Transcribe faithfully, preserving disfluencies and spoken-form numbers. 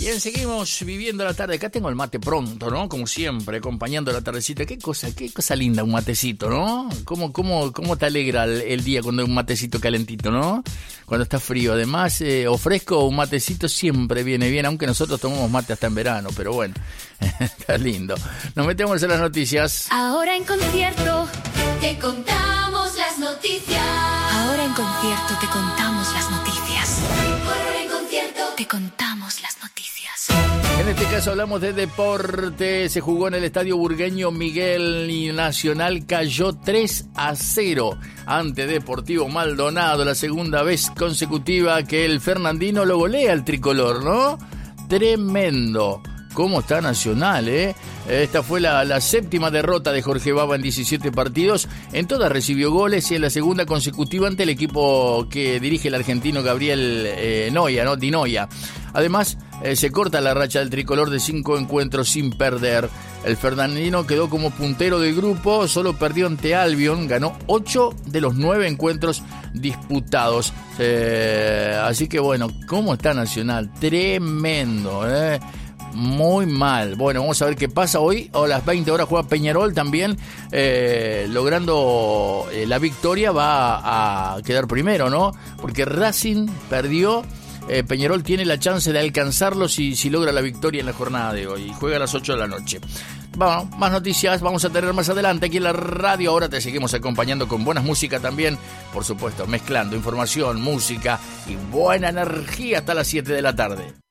Bien, seguimos viviendo la tarde. Acá tengo el mate pronto, ¿no? Como siempre, acompañando la tardecita. Qué cosa, qué cosa linda un matecito, ¿no? ¿Cómo, cómo, cómo te alegra el, el día cuando hay un matecito calentito, ¿no? Cuando está frío. Además, eh, o fresco o un matecito siempre viene bien, aunque nosotros tomamos mate hasta en verano, pero bueno, está lindo. Nos metemos en las noticias. Ahora en concierto te contamos las noticias. Ahora en concierto te contamos las noticias. Ahora en concierto te contamos las noticias. En este caso hablamos de deporte. Se jugó en el estadio burgueño Miguel y Nacional cayó tres a cero ante Deportivo Maldonado. La segunda vez consecutiva que el fernandino lo golea al tricolor, ¿no? Tremendo. ¿Cómo está Nacional, eh? Esta fue la, la séptima derrota de Jorge Baba en diecisiete partidos. En todas recibió goles y en la segunda consecutiva ante el equipo que dirige el argentino Gabriel eh, Noya, ¿no? Di Noya. Además, eh, se corta la racha del tricolor de cinco encuentros sin perder. El fernandino quedó como puntero del grupo, solo perdió ante Albion, ganó ocho de los nueve encuentros disputados. Eh, así que bueno, ¿cómo está Nacional? Tremendo, ¿eh? Muy mal. Bueno, vamos a ver qué pasa hoy. A las veinte horas juega Peñarol también, eh, logrando eh, la victoria. Va a quedar primero, ¿no? Porque Racing perdió. Eh, Peñarol tiene la chance de alcanzarlo si, si logra la victoria en la jornada de hoy. Juega a las ocho de la noche. Bueno, más noticias vamos a tener más adelante aquí en la radio. Ahora te seguimos acompañando con buena música también. Por supuesto, mezclando información, música y buena energía hasta las siete de la tarde.